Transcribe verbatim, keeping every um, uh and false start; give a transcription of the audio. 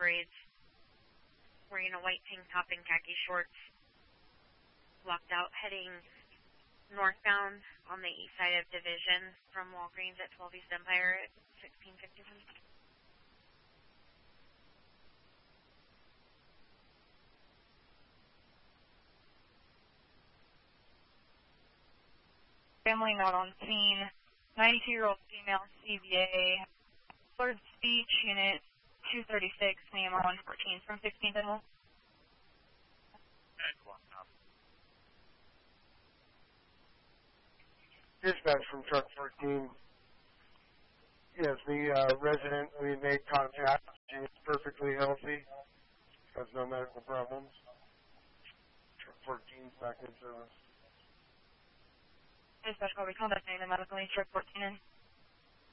braids, wearing a white tank top and khaki shorts, locked out, heading northbound on the east side of Division from Walgreens at twelve East Empire at sixteen fifty-one. Family not on scene. ninety-two-year-old female C V A. Slurred speech, unit two thirty-six, name on one fourteen from sixteenth and Wolf. Dispatch from truck fourteen. Yes, the uh, resident, we made contact. She is perfectly healthy. Has no medical problems. Truck fourteen is back in service. Dispatch call, we contact name the medical need truck fourteen in.